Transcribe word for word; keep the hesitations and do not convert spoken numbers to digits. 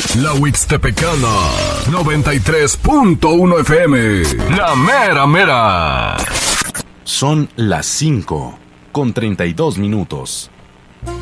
La Huixtepecana, noventa y tres punto uno F M. La mera mera. Son las cinco con treinta y dos minutos.